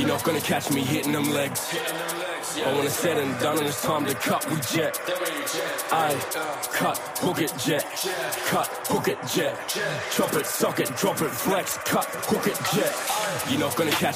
You're not gonna catch me hitting them legs. But when it's said and done and it's time to cut, we jet. Aye, cut, hook it, jet. Cut, hook it, jet. Chop it, sock it, drop it, flex. Cut, hook it, jet. You're not gonna catch